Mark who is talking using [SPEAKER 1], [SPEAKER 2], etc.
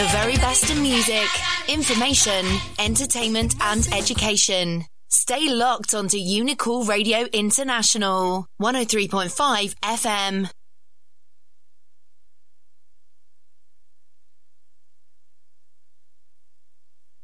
[SPEAKER 1] very best in music, information, entertainment and education. Stay locked onto Unicool Radio International, 103.5 FM.